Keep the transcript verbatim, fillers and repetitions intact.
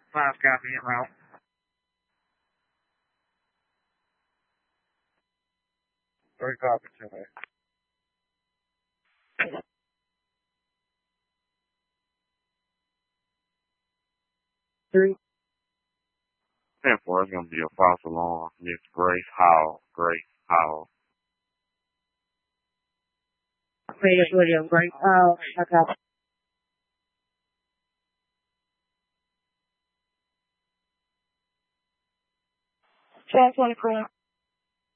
Five copy en route. Three copy, two eight. Three. ten four, it's going to be a false alarm. Miss Grace Hall. Grace Hall. Grace William, Grace Hall. I copy. ten twenty-four.